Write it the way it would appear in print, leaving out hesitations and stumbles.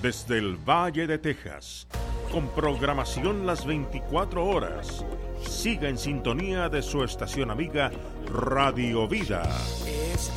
desde el Valle de Texas, con programación las 24 horas. Siga en sintonía de su estación amiga Radio Vida.